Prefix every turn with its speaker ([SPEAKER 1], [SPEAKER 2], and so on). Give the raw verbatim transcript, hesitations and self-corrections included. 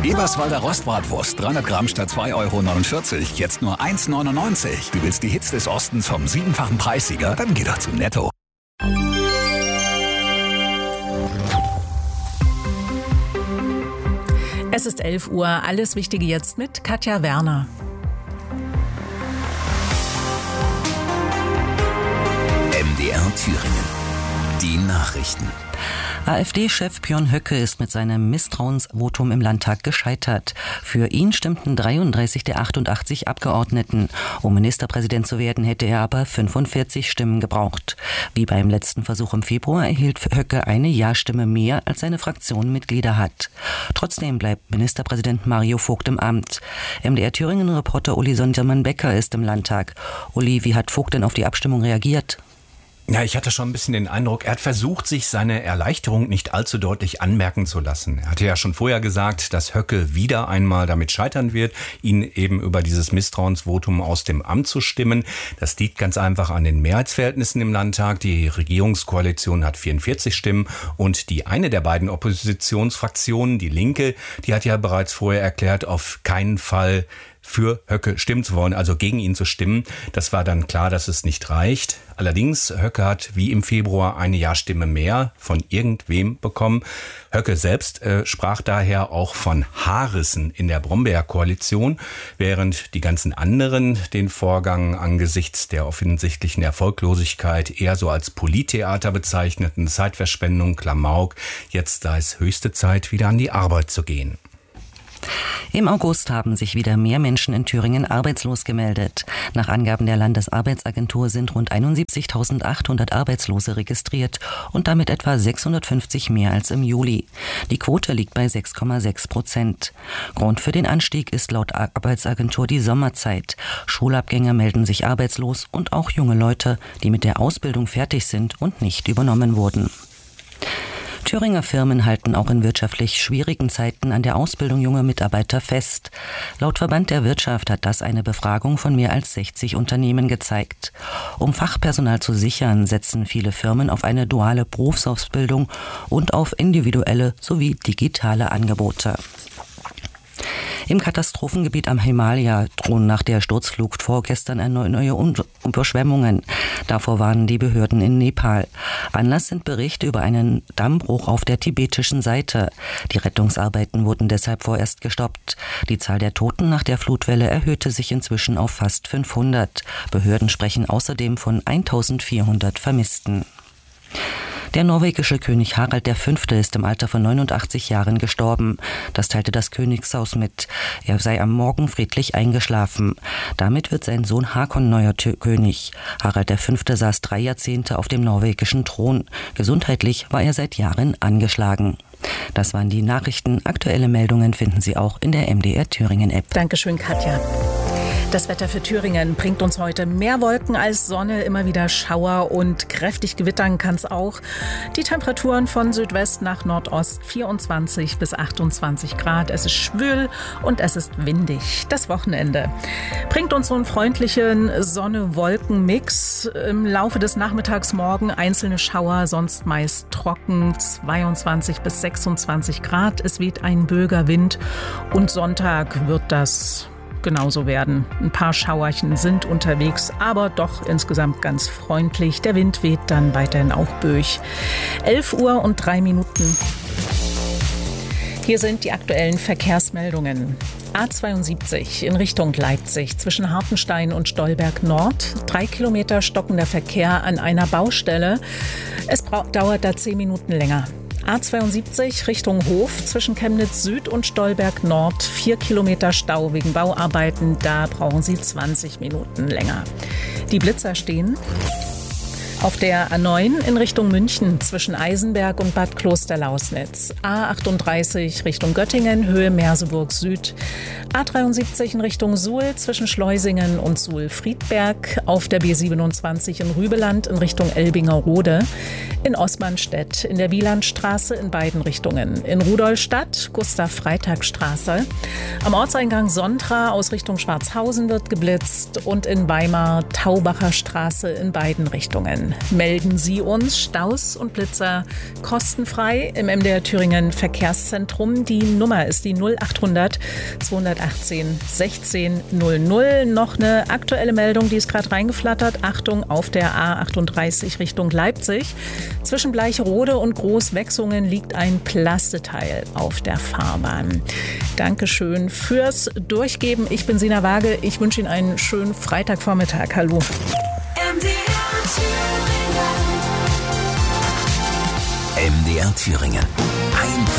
[SPEAKER 1] Eberswalder Rostbratwurst, dreihundert Gramm statt zwei Euro neunundvierzig, jetzt nur eins Euro neunundneunzig. Du willst die Hits des Ostens vom siebenfachen Preissieger? Dann geh doch zu Netto.
[SPEAKER 2] Es ist elf Uhr, alles Wichtige jetzt mit Katja Werner.
[SPEAKER 3] M D R Thüringen. Die Nachrichten.
[SPEAKER 4] AfD-Chef Björn Höcke ist mit seinem Misstrauensvotum im Landtag gescheitert. Für ihn stimmten dreiunddreißig der achtundachtzig Abgeordneten. Um Ministerpräsident zu werden, hätte er aber fünfundvierzig Stimmen gebraucht. Wie beim letzten Versuch im Februar erhielt Höcke eine Ja-Stimme mehr, als seine Fraktion Mitglieder hat. Trotzdem bleibt Ministerpräsident Mario Vogt im Amt. M D R Thüringen-Reporter Uli Sondermann-Becker ist im Landtag. Uli, wie hat Vogt denn auf die Abstimmung reagiert?
[SPEAKER 5] Ja, ich hatte schon ein bisschen den Eindruck, er hat versucht, sich seine Erleichterung nicht allzu deutlich anmerken zu lassen. Er hatte ja schon vorher gesagt, dass Höcke wieder einmal damit scheitern wird, ihn eben über dieses Misstrauensvotum aus dem Amt zu stimmen. Das liegt ganz einfach an den Mehrheitsverhältnissen im Landtag. Die Regierungskoalition hat vierundvierzig Stimmen und die eine der beiden Oppositionsfraktionen, die Linke, die hat ja bereits vorher erklärt, auf keinen Fall für Höcke stimmen zu wollen, also gegen ihn zu stimmen. Das war dann klar, dass es nicht reicht. Allerdings, Höcke hat wie im Februar eine Ja-Stimme mehr von irgendwem bekommen. Höcke selbst äh, sprach daher auch von Haarrissen in der Brombeer-Koalition, während die ganzen anderen den Vorgang angesichts der offensichtlichen Erfolglosigkeit eher so als Polittheater bezeichneten, Zeitverschwendung, Klamauk. Jetzt sei es höchste Zeit, wieder an die Arbeit zu gehen.
[SPEAKER 4] Im August haben sich wieder mehr Menschen in Thüringen arbeitslos gemeldet. Nach Angaben der Landesarbeitsagentur sind rund einundsiebzigtausendachthundert Arbeitslose registriert und damit etwa sechshundertfünfzig mehr als im Juli. Die Quote liegt bei sechs Komma sechs Prozent. Grund für den Anstieg ist laut Arbeitsagentur die Sommerzeit. Schulabgänger melden sich arbeitslos und auch junge Leute, die mit der Ausbildung fertig sind und nicht übernommen wurden. Thüringer Firmen halten auch in wirtschaftlich schwierigen Zeiten an der Ausbildung junger Mitarbeiter fest. Laut Verband der Wirtschaft hat das eine Befragung von mehr als sechzig Unternehmen gezeigt. Um Fachpersonal zu sichern, setzen viele Firmen auf eine duale Berufsausbildung und auf individuelle sowie digitale Angebote. Im Katastrophengebiet am Himalaya drohen nach der Sturzflut vorgestern erneut neue Überschwemmungen. Davor warnen die Behörden in Nepal. Anlass sind Berichte über einen Dammbruch auf der tibetischen Seite. Die Rettungsarbeiten wurden deshalb vorerst gestoppt. Die Zahl der Toten nach der Flutwelle erhöhte sich inzwischen auf fast fünfhundert. Behörden sprechen außerdem von eintausendvierhundert Vermissten. Der norwegische König Harald der Fünfte ist im Alter von neunundachtzig Jahren gestorben. Das teilte das Königshaus mit. Er sei am Morgen friedlich eingeschlafen. Damit wird sein Sohn Hakon neuer König. Harald der Fünfte saß drei Jahrzehnte auf dem norwegischen Thron. Gesundheitlich war er seit Jahren angeschlagen. Das waren die Nachrichten. Aktuelle Meldungen finden Sie auch in der M D R Thüringen App.
[SPEAKER 2] Dankeschön, Katja. Das Wetter für Thüringen bringt uns heute mehr Wolken als Sonne, immer wieder Schauer und kräftig gewittern kann es auch. Die Temperaturen von Südwest nach Nordost vierundzwanzig bis achtundzwanzig Grad. Es ist schwül und es ist windig. Das Wochenende bringt uns so einen freundlichen Sonne-Wolken-Mix. Im Laufe des Nachmittags morgen einzelne Schauer, sonst meist trocken, zweiundzwanzig bis sechsundzwanzig Grad. Es weht ein böiger Wind und Sonntag wird das genauso werden. Ein paar Schauerchen sind unterwegs, aber doch insgesamt ganz freundlich. Der Wind weht dann weiterhin auch böig. elf Uhr und drei Minuten. Hier sind die aktuellen Verkehrsmeldungen. A zweiundsiebzig in Richtung Leipzig zwischen Hartenstein und Stolberg Nord. Drei Kilometer stockender Verkehr an einer Baustelle. Es bra- dauert da zehn Minuten länger. A zweiundsiebzig Richtung Hof zwischen Chemnitz Süd und Stolberg Nord. Vier Kilometer Stau wegen Bauarbeiten. Da brauchen Sie zwanzig Minuten länger. Die Blitzer stehen auf der A neun in Richtung München zwischen Eisenberg und Bad Klosterlausnitz. A achtunddreißig Richtung Göttingen, Höhe Merseburg Süd. A dreiundsiebzig in Richtung Suhl zwischen Schleusingen und Suhl-Friedberg. Auf der B siebenundzwanzig in Rübeland in Richtung Elbingerode. In Osmanstedt, in der Wielandstraße in beiden Richtungen. In Rudolstadt, Gustav-Freitag-Straße. Am Ortseingang Sontra aus Richtung Schwarzhausen wird geblitzt und in Weimar Taubacher Straße in beiden Richtungen. Melden Sie uns Staus und Blitzer kostenfrei im M D R Thüringen Verkehrszentrum. Die Nummer ist die null achthundert zweihundertachtzehn sechzehn null null. Noch eine aktuelle Meldung, die ist gerade reingeflattert. Achtung, auf der A achtunddreißig Richtung Leipzig. Zwischen Bleicherode und Großwechsungen liegt ein Plasteteil auf der Fahrbahn. Dankeschön fürs Durchgeben. Ich bin Sina Waage. Ich wünsche Ihnen einen schönen Freitagvormittag. Hallo.
[SPEAKER 3] M D R Thüringen. M D R Thüringen. Ein